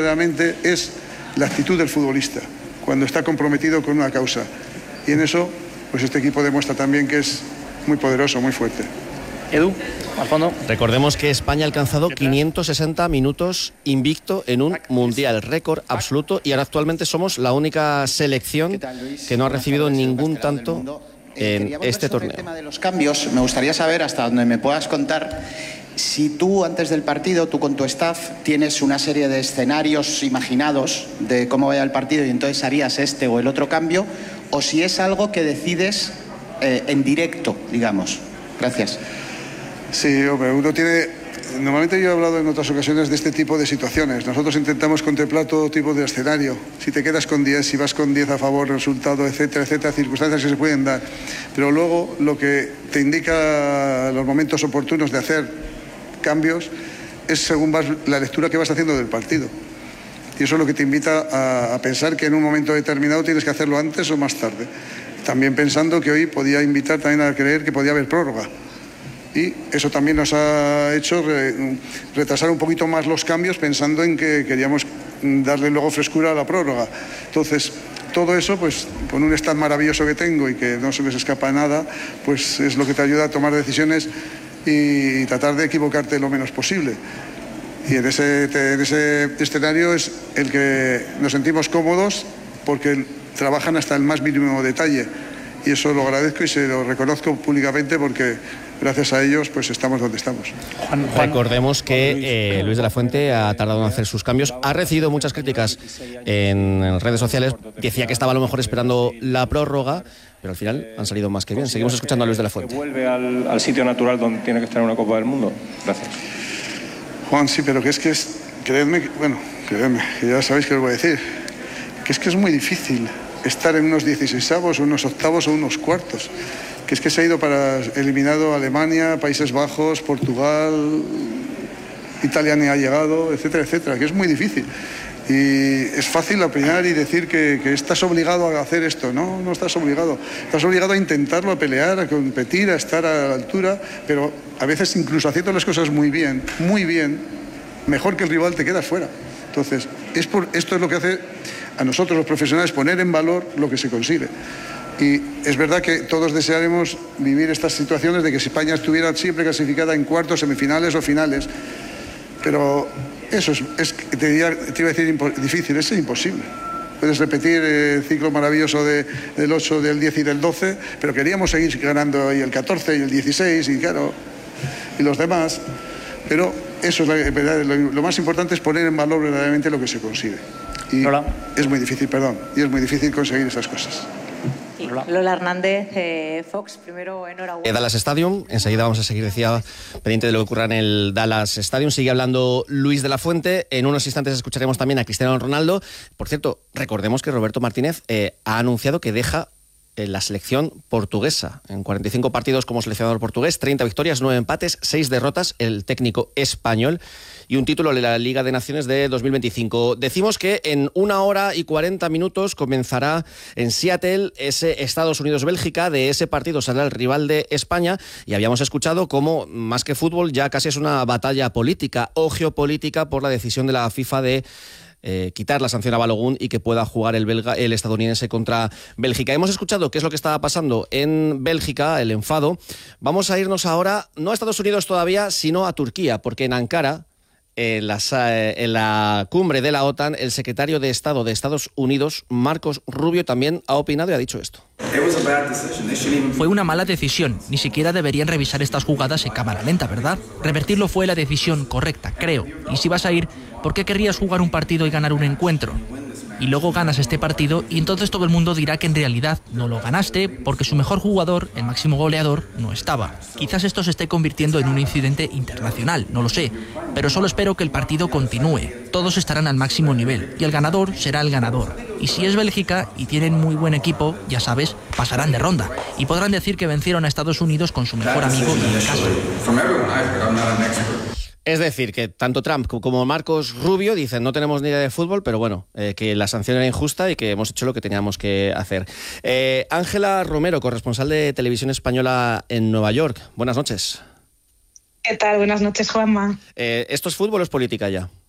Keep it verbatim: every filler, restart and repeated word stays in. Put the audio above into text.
verdaderamente es la actitud del futbolista, cuando está comprometido con una causa. Y en eso, pues este equipo demuestra también que es muy poderoso, muy fuerte. Edu, al fondo. Recordemos que España ha alcanzado quinientos sesenta minutos invicto en un mundial, récord absoluto, y ahora actualmente somos la única selección que no ha recibido ningún tanto en este torneo. El tema de los cambios, me gustaría saber, hasta donde me puedas contar, si tú antes del partido, tú con tu staff, tienes una serie de escenarios imaginados de cómo vaya el partido y entonces harías este o el otro cambio, o si es algo que decides eh, en directo, digamos. Gracias. Sí, hombre, uno tiene... Normalmente yo he hablado en otras ocasiones de este tipo de situaciones. Nosotros intentamos contemplar todo tipo de escenario. Si te quedas con diez, si vas con diez a favor, resultado, etcétera, etcétera, circunstancias que se pueden dar. Pero luego lo que te indica los momentos oportunos de hacer cambios es según vas, la lectura que vas haciendo del partido. Y eso es lo que te invita a, a pensar que en un momento determinado tienes que hacerlo antes o más tarde. También pensando que hoy podía invitar también a creer que podía haber prórroga. Y eso también nos ha hecho re, retrasar un poquito más los cambios, pensando en que queríamos darle luego frescura a la prórroga. Entonces, todo eso, pues con un staff maravilloso que tengo y que no se les escapa nada, pues es lo que te ayuda a tomar decisiones y tratar de equivocarte lo menos posible. Y en ese, en ese escenario es el que nos sentimos cómodos porque trabajan hasta el más mínimo detalle. Y eso lo agradezco y se lo reconozco públicamente porque gracias a ellos pues estamos donde estamos. Juan, Juan. Recordemos que eh, Luis de la Fuente ha tardado en hacer sus cambios, ha recibido muchas críticas en redes sociales, decía que estaba a lo mejor esperando la prórroga, pero al final han salido más que bien. Seguimos escuchando a Luis de la Fuente. Vuelve al, al sitio natural donde tiene que estar en una Copa del Mundo. Gracias. Juan, sí, pero que es que es, creedme, que, bueno, creedme, que ya sabéis que os voy a decir, que es que es muy difícil estar en unos dieciseisavos, unos octavos o unos cuartos. Que es que se ha ido para eliminado Alemania, Países Bajos, Portugal, Italia ni ha llegado, etcétera, etcétera, que es muy difícil. Y es fácil opinar y decir que, que estás obligado a hacer esto. No, no estás obligado. Estás obligado a intentarlo, a pelear, a competir, a estar a la altura, pero a veces incluso haciendo las cosas muy bien, muy bien, mejor que el rival te quedas fuera. Entonces, es por, esto es lo que hace a nosotros los profesionales poner en valor lo que se consigue. Y es verdad que todos desearemos vivir estas situaciones de que si España estuviera siempre clasificada en cuartos, semifinales o finales, pero eso es, es te, diría, te iba a decir impo, difícil, es imposible. Puedes repetir el ciclo maravilloso de, del ocho, del diez y del doce, pero queríamos seguir ganando ahí el catorce y el dieciséis y claro, y los demás, pero eso es la, lo, lo más importante es poner en valor verdaderamente lo que se consigue. Y Lola. es muy difícil, perdón, y es muy difícil conseguir esas cosas. Sí. Lola Hernández, eh, Fox, primero enhorabuena. Dallas Stadium, enseguida vamos a seguir, decía, pendiente de lo que ocurra en el Dallas Stadium. Sigue hablando Luis de la Fuente. En unos instantes escucharemos también a Cristiano Ronaldo. Por cierto, recordemos que Roberto Martínez eh, ha anunciado que deja eh, la selección portuguesa. En cuarenta y cinco partidos como seleccionador portugués, treinta victorias, nueve empates, seis derrotas, el técnico español, y un título de la Liga de Naciones de dos mil veinticinco. Decimos que en una hora y cuarenta minutos comenzará en Seattle ese Estados Unidos-Bélgica. De ese partido saldrá el rival de España y habíamos escuchado cómo, más que fútbol, ya casi es una batalla política o geopolítica por la decisión de la FIFA de Eh, quitar la sanción a Balogun y que pueda jugar el belga, el estadounidense contra Bélgica. Hemos escuchado qué es lo que estaba pasando en Bélgica, el enfado. Vamos a irnos ahora, no a Estados Unidos todavía, sino a Turquía, porque en Ankara, en la, en la cumbre de la OTAN, el secretario de Estado de Estados Unidos, Marcos Rubio, también ha opinado y ha dicho esto. Fue una mala decisión. Ni siquiera deberían revisar estas jugadas en cámara lenta, ¿verdad? Revertirlo fue la decisión correcta, creo. Y si vas a ir, ¿por qué querrías jugar un partido y ganar un encuentro? Y luego ganas este partido y entonces todo el mundo dirá que en realidad no lo ganaste porque su mejor jugador, el máximo goleador, no estaba. Quizás esto se esté convirtiendo en un incidente internacional, no lo sé, pero solo espero que el partido continúe. Todos estarán al máximo nivel y el ganador será el ganador. Y si es Bélgica y tienen muy buen equipo, ya sabes, pasarán de ronda y podrán decir que vencieron a Estados Unidos con su mejor amigo y en casa. Es decir, que tanto Trump como Marcos Rubio dicen no tenemos ni idea de fútbol, pero bueno, eh, que la sanción era injusta y que hemos hecho lo que teníamos que hacer. Eh, Ángela Romero, corresponsal de Televisión Española en Nueva York. Buenas noches. ¿Qué tal? Buenas noches, Juanma. Eh, ¿Esto es fútbol o es política ya?